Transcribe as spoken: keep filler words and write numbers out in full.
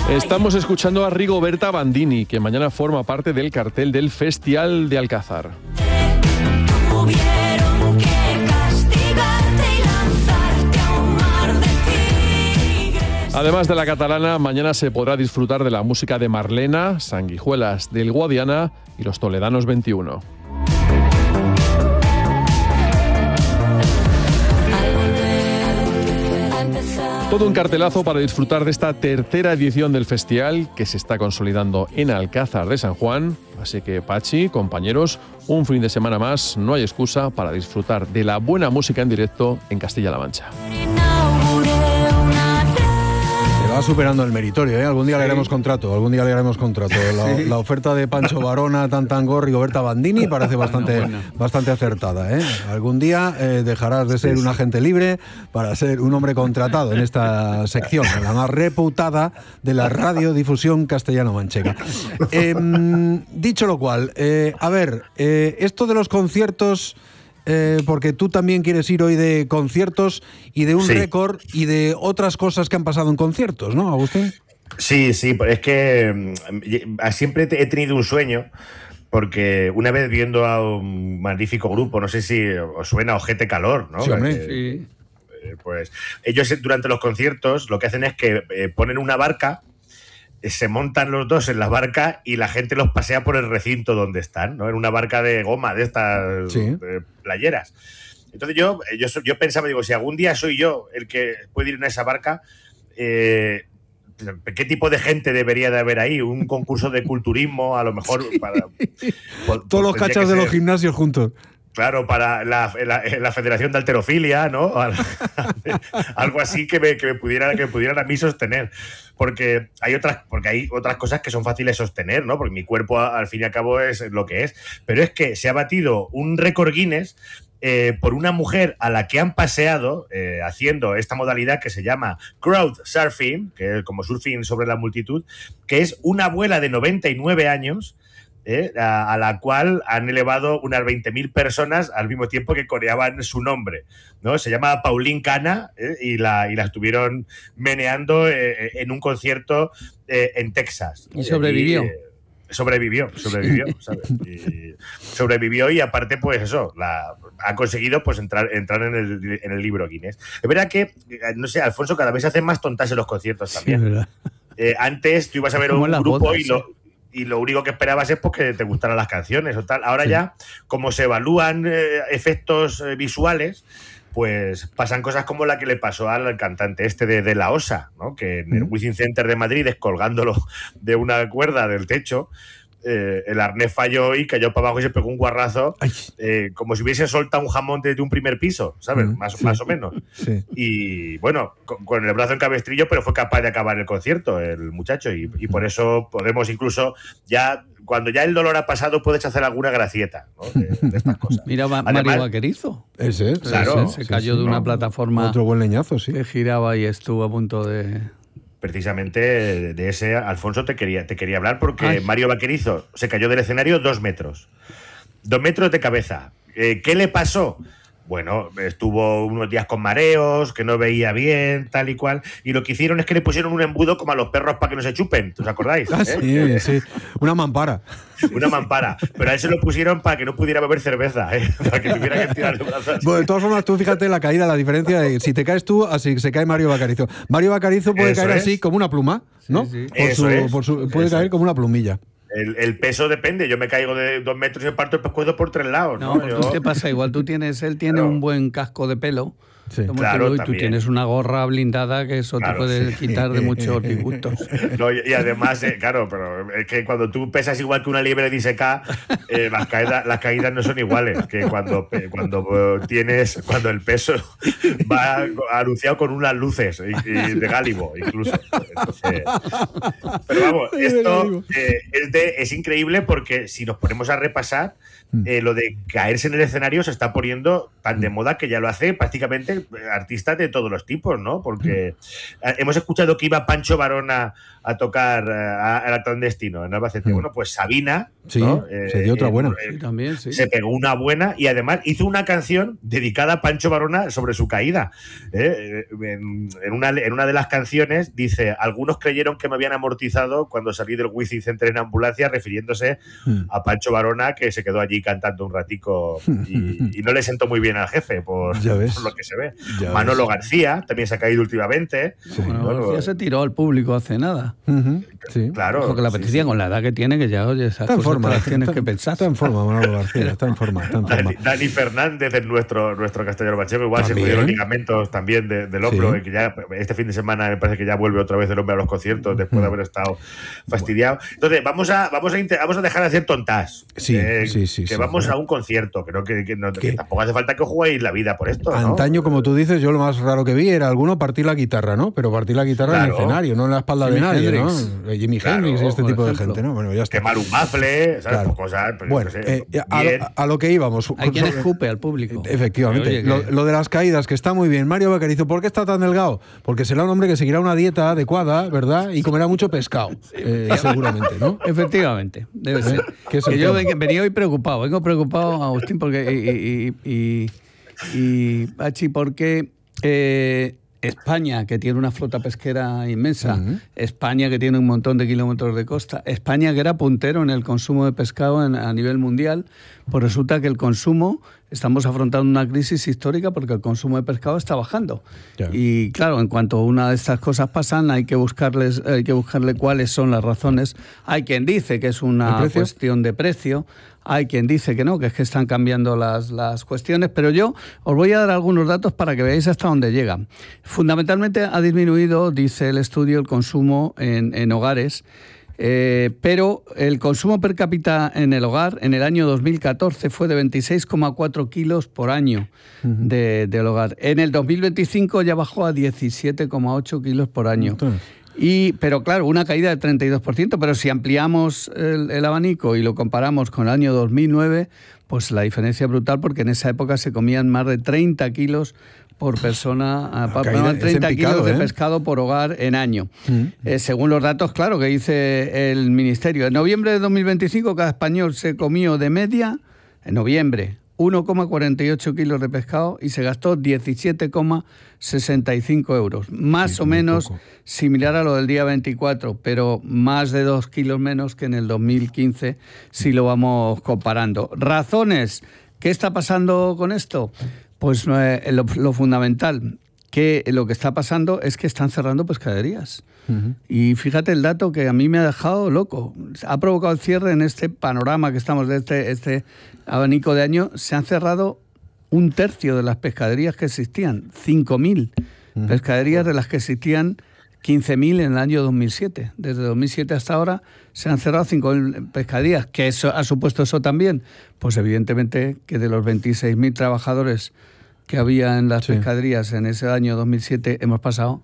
Estamos escuchando a Rigoberta Bandini, que mañana forma parte del cartel del Festival de Alcázar. Además de la catalana, mañana se podrá disfrutar de la música de Marlena, Sanguijuelas del Guadiana y los Toledanos veintiuno. Todo un cartelazo para disfrutar de esta tercera edición del festival que se está consolidando en Alcázar de San Juan. Así que, Pachi, compañeros, un fin de semana más, no hay excusa para disfrutar de la buena música en directo en Castilla-La Mancha. Va superando el meritorio, ¿eh? Algún día sí. le haremos contrato, algún día le haremos contrato. La, sí. la oferta de Pancho Varona, Tantango, Rigoberta Bandini parece bastante, bueno, bueno. bastante acertada, ¿eh? Algún día eh, dejarás de ser sí, un agente libre para ser un hombre contratado en esta sección, la más reputada de la radiodifusión castellano-manchega. Eh, dicho lo cual, eh, a ver, eh, esto de los conciertos... Eh, porque tú también quieres ir hoy de conciertos y de un sí. récord y de otras cosas que han pasado en conciertos, ¿no, Agustín? Sí, sí, es que siempre he tenido un sueño, porque una vez viendo a un magnífico grupo, no sé si os suena Ojete Calor, ¿no? Sí, hombre. Eh, sí. Pues ellos durante los conciertos lo que hacen es que eh, ponen una barca, se montan los dos en la barca y la gente los pasea por el recinto donde están, ¿no? En una barca de goma, de estas sí. de playeras. Entonces yo, yo, yo pensaba, digo, si algún día soy yo el que puede ir en esa barca, eh, ¿qué tipo de gente debería de haber ahí? Un concurso de culturismo, a lo mejor... Para, por, Todos los cachas de los gimnasios juntos. Claro, para la, la, la Federación de Halterofilia, ¿no? Algo así que me, que me pudiera, que me pudieran a mí sostener. Porque hay otras, porque hay otras cosas que son fáciles de sostener, ¿no? Porque mi cuerpo, al fin y al cabo, es lo que es. Pero es que se ha batido un récord Guinness eh, por una mujer a la que han paseado eh, haciendo esta modalidad que se llama crowd surfing, que es como surfing sobre la multitud, que es una abuela de noventa y nueve años, Eh, a, a la cual han elevado unas veinte mil personas al mismo tiempo que coreaban su nombre, ¿no? Se llama Pauline Cana eh, y, la, y la estuvieron meneando eh, en un concierto eh, en Texas. Y sobrevivió. Y, eh, sobrevivió, sobrevivió, ¿sabes? Y sobrevivió y aparte, pues eso, la, ha conseguido pues entrar, entrar en, el, en el libro Guinness. Es verdad que, no sé, Alfonso, cada vez se hacen más tontas en los conciertos también. Sí, ¿verdad? Eh, antes tú ibas a ver un grupo bodas, y lo... Sí. Y lo único que esperabas es pues, que te gustaran las canciones o tal. Ahora sí. ya, como se evalúan eh, efectos eh, visuales, pues pasan cosas como la que le pasó al cantante este de, de La Osa, ¿no? Que en el Within Center de Madrid, descolgándolo de una cuerda del techo, eh, el arnés falló y cayó para abajo y se pegó un guarrazo, eh, como si hubiese soltado un jamón desde un primer piso, ¿sabes? Mm, más, sí. más o menos. Sí. Y bueno, con, con el brazo en cabestrillo, pero fue capaz de acabar el concierto, el muchacho, y, y por eso podemos incluso ya... Cuando ya el dolor ha pasado, puedes hacer alguna gracieta, ¿no? de, de estas cosas. Mira, Además, Mario Vaquerizo. Ese, claro. Ese, se cayó sí, sí, de una no. plataforma. Otro buen leñazo, sí. Que giraba y estuvo a punto de... Precisamente de ese, Alfonso, te quería, te quería hablar porque Ay. Mario Vaquerizo se cayó del escenario dos metros. Dos metros de cabeza. Eh, ¿Qué le pasó? Bueno, estuvo unos días con mareos, que no veía bien, tal y cual, y lo que hicieron es que le pusieron un embudo como a los perros para que no se chupen, ¿os acordáis? Ah, ¿eh? Sí, sí, una mampara. Una mampara, pero a él se lo pusieron para que no pudiera beber cerveza, ¿eh? Para que tuviera que tirar el brazo así. Bueno, de todas formas, tú fíjate la caída, la diferencia de si te caes tú, así se cae Mario Vaquerizo. Mario Vaquerizo puede Eso caer es. así como una pluma, ¿no? Sí, sí. Por Eso su, es. por su, puede Eso caer es. como una plumilla. El, el peso depende. Yo me caigo de dos metros y me parto el pescuezo por tres lados. No, no Yo... tú te pasa igual. Tú tienes, él tiene claro. un buen casco de pelo. Sí. Claro, tú, y tú también. tienes una gorra blindada que eso claro, te puede sí. quitar de muchos disgustos. No, y, y además, eh, claro, pero es que cuando tú pesas igual que una liebre diseca, eh, las, caídas, las caídas no son iguales que cuando, cuando tienes, cuando el peso va anunciado con unas luces y, y de gálibo, incluso. Entonces, pero vamos, esto eh, es, de, es increíble porque si nos ponemos a repasar, eh, lo de caerse en el escenario se está poniendo tan de moda que ya lo hace prácticamente que artistas de todos los tipos, ¿no? Porque hemos escuchado que iba Pancho Varona a tocar a, a la Clandestino en Albacete. Mm. Bueno, pues Sabina, sí, ¿no? se dio eh, otra buena. Sí, también, sí. Se pegó una buena y además hizo una canción dedicada a Pancho Varona sobre su caída. ¿eh? En, en, una, en una de las canciones dice: algunos creyeron que me habían amortizado cuando salí del Wizzing Center en ambulancia, refiriéndose mm. a Pancho Varona, que se quedó allí cantando un ratico y, y no le sentó muy bien al jefe por, por lo que se ve. Ya Manolo ves. García también se ha caído últimamente. Sí. Manolo bueno, García se tiró al público hace nada. Uh-huh. Sí. Claro. Porque la apetecía sí, sí. con la edad que tiene, que ya, oye, esas está en cosas forma, las tienes está, que pensar. Está en forma, Manolo García, está en forma. Está en forma. Dani, Dani Fernández es nuestro, nuestro Castellano Pacheco, igual ¿también? Se pudieron ligamentos también de, del hombro, sí. que ya este fin de semana me parece que ya vuelve otra vez el hombre a los conciertos después de haber estado fastidiado. Entonces, vamos a, vamos a, vamos a dejar de hacer tontas. Sí, eh, sí, sí. Que sí, vamos sí. a un concierto. Creo que, que, no, que tampoco hace falta que juguéis la vida por esto, ¿no? Antaño, como tú dices, yo lo más raro que vi era alguno partir la guitarra, ¿no? Pero partir la guitarra claro. en el escenario, no en la espalda Jimi de nadie, Hendrix. ¿no? Jimi claro, Hendrix y este tipo ejemplo. de gente, ¿no? Bueno, ya está. Quemar un bafle, ¿sabes? Claro. Cosas, pues, bueno, no sé, eh, a, lo, a lo que íbamos. Hay quien escupe al público. Efectivamente. Oye, lo, que... lo de las caídas, que está muy bien. Mario Bacarizo, ¿por qué está tan delgado? Porque será un hombre que seguirá una dieta adecuada, ¿verdad? Y comerá mucho pescado, sí, eh, seguramente, ¿no? Efectivamente, debe ser. ¿Qué es que yo tema? venía hoy preocupado, vengo preocupado, Agustín, porque y, y, y, y Pachi, porque eh, España, que tiene una flota pesquera inmensa, uh-huh. España, que tiene un montón de kilómetros de costa, España, que era puntero en el consumo de pescado en, a nivel mundial, pues resulta que el consumo, estamos afrontando una crisis histórica porque el consumo de pescado está bajando. Yeah. Y claro, en cuanto una de estas cosas pasan, hay que buscarles, hay que buscarle cuáles son las razones. Hay quien dice que es una cuestión de precio, hay quien dice que no, que es que están cambiando las, las cuestiones, pero yo os voy a dar algunos datos para que veáis hasta dónde llegan. Fundamentalmente ha disminuido, dice el estudio, el consumo en, en hogares, eh, pero el consumo per cápita en el hogar en el año dos mil catorce fue de veintiséis coma cuatro kilos por año uh-huh. de, del hogar. En el dos mil veinticinco ya bajó a diecisiete coma ocho kilos por año. Entonces. Y, pero claro, una caída de treinta y dos por ciento, pero si ampliamos el, el abanico y lo comparamos con el año dos mil nueve, pues la diferencia es brutal, porque en esa época se comían más de treinta kilos por persona, perdón, treinta picado, kilos de ¿eh? pescado por hogar en año. Mm. Eh, según los datos, claro, que dice el Ministerio. En noviembre de dos mil veinticinco cada español se comió de media, en noviembre, uno coma cuarenta y ocho kilos de pescado y se gastó diecisiete coma sesenta y cinco euros. Más sí, o menos poco. Similar a lo del día veinticuatro, pero más de dos kilos menos que en el dos mil quince, si lo vamos comparando. Razones. ¿Qué está pasando con esto? Pues eh, lo, lo fundamental, que lo que está pasando es que están cerrando pescaderías. Uh-huh. Y fíjate el dato que a mí me ha dejado loco. Ha provocado el cierre en este panorama que estamos de este, este abanico de año. Se han cerrado un tercio de las pescaderías que existían, cinco mil uh-huh. pescaderías, de las que existían quince mil en el año dos mil siete. Desde dos mil siete hasta ahora se han cerrado cinco mil pescaderías. ¿Qué eso, ha supuesto eso también? Pues evidentemente que de los veintiséis mil trabajadores que había en las sí. pescaderías en ese año dos mil siete hemos pasado